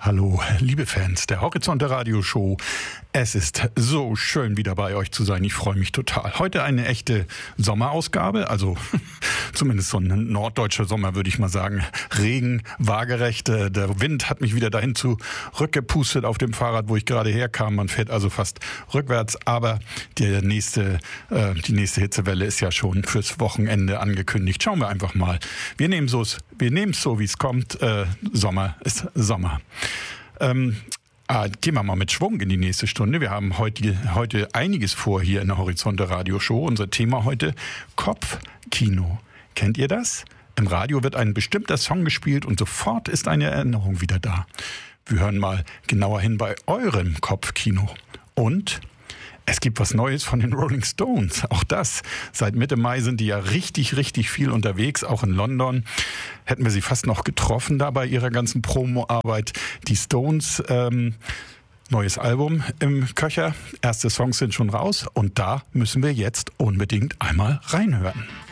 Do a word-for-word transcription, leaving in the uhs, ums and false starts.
Hallo, liebe Fans der Horizonte Radioshow. Es ist so schön, wieder bei euch zu sein. Ich freue mich total. Heute eine echte Sommerausgabe, also zumindest so ein norddeutscher Sommer, würde ich mal sagen. Regen, waagerecht. Der Wind hat mich wieder dahin zurückgepustet auf dem Fahrrad, wo ich gerade herkam. Man fährt also fast rückwärts, aber der nächste, äh, die nächste Hitzewelle ist ja schon fürs Wochenende angekündigt. Schauen wir einfach mal. Wir nehmen so, wir nehmen es so, wie es kommt. Äh, Sommer ist Sommer. Ähm, ah, gehen wir mal mit Schwung in die nächste Stunde. Wir haben heute, heute einiges vor hier in der Horizonte Radioshow. Unser Thema heute: Kopfkino. Kennt ihr das? Im Radio wird ein bestimmter Song gespielt und sofort ist eine Erinnerung wieder da. Wir hören mal genauer hin bei eurem Kopfkino. Und es gibt was Neues von den Rolling Stones. Auch das. Seit Mitte Mai sind die ja richtig, richtig viel unterwegs, auch in London. Hätten wir sie fast noch getroffen da bei ihrer ganzen Promo-Arbeit. Die Stones, ähm, neues Album im Köcher. Erste Songs sind schon raus und da müssen wir jetzt unbedingt einmal reinhören.